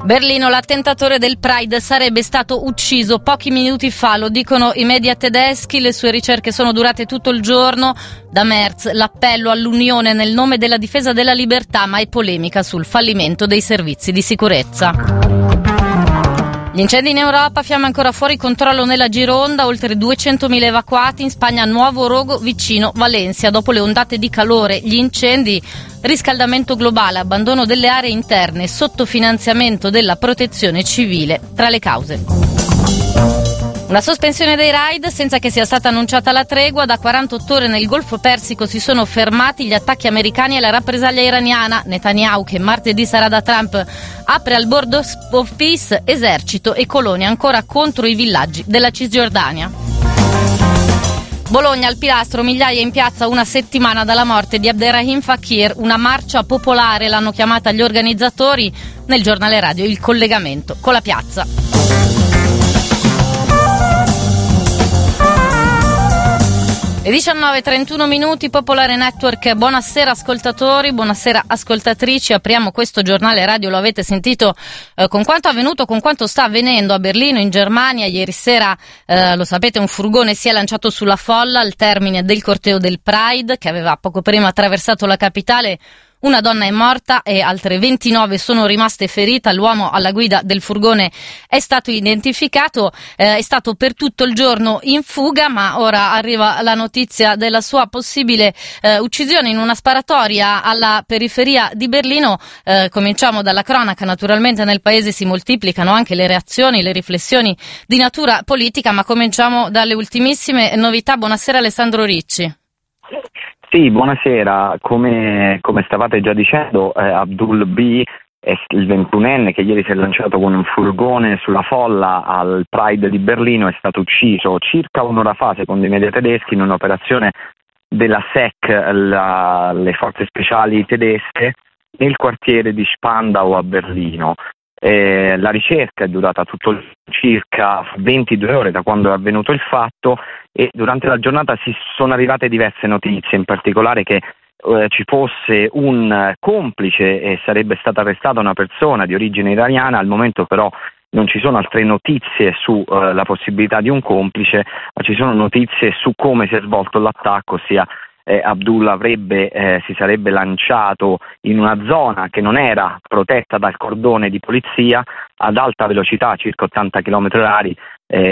Berlino, l'attentatore del Pride sarebbe stato ucciso pochi minuti fa, lo dicono i media tedeschi, le sue ricerche sono durate tutto il giorno. Da Merz l'appello all'unione nel nome della difesa della libertà, ma è polemica sul fallimento dei servizi di sicurezza. Gli incendi in Europa, fiamme ancora fuori controllo nella Gironda, oltre 200.000 evacuati, in Spagna nuovo rogo vicino Valencia, dopo le ondate di calore, gli incendi, riscaldamento globale, abbandono delle aree interne, sottofinanziamento della protezione civile tra le cause. Una sospensione dei raid senza che sia stata annunciata la tregua. Da 48 ore nel Golfo Persico si sono fermati gli attacchi americani e la rappresaglia iraniana. Netanyahu, che martedì sarà da Trump, apre al Board of Peace, esercito e colonia ancora contro i villaggi della Cisgiordania. Bologna al pilastro, migliaia in piazza una settimana dalla morte di Abderrahim Fakir, una marcia popolare l'hanno chiamata gli organizzatori. Nel giornale radio il collegamento con la piazza. Le 19:31, Popolare Network, buonasera ascoltatori, buonasera ascoltatrici, apriamo questo giornale radio, lo avete sentito, con quanto avvenuto, con quanto sta avvenendo a Berlino, in Germania. Ieri sera, lo sapete, un furgone si è lanciato sulla folla al termine del corteo del Pride, che aveva poco prima attraversato la capitale. Una donna è morta e altre 29 sono rimaste ferite. L'uomo alla guida del furgone è stato identificato, è stato per tutto il giorno in fuga, ma ora arriva la notizia della sua possibile uccisione in una sparatoria alla periferia di Berlino. Cominciamo dalla cronaca, naturalmente nel paese si moltiplicano anche le reazioni, le riflessioni di natura politica, ma cominciamo dalle ultimissime novità. Buonasera Alessandro Ricci. Sì, buonasera. Come stavate già dicendo, Abdul B, è il 21enne che ieri si è lanciato con un furgone sulla folla al Pride di Berlino, è stato ucciso circa un'ora fa, secondo i media tedeschi, in un'operazione della SEC, le forze speciali tedesche, nel quartiere di Spandau a Berlino. La ricerca è durata circa 22 ore da quando è avvenuto il fatto, e durante la giornata si sono arrivate diverse notizie, in particolare che ci fosse un complice e sarebbe stata arrestata una persona di origine italiana. Al momento però non ci sono altre notizie su la possibilità di un complice, ma ci sono notizie su come si è svolto l'attacco, ossia Abdullah si sarebbe lanciato in una zona che non era protetta dal cordone di polizia ad alta velocità, circa 80 km/h,